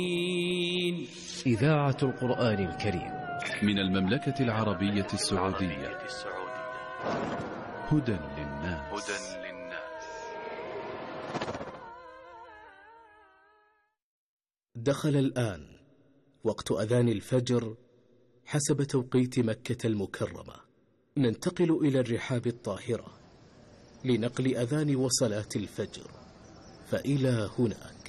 إذاعة القرآن الكريم من المملكة العربية السعودية. هدى للناس. دخل الآن وقت أذان الفجر حسب توقيت مكة المكرمة. ننتقل إلى الرحاب الطاهرة لنقل أذان وصلاة الفجر، فإلى هناك.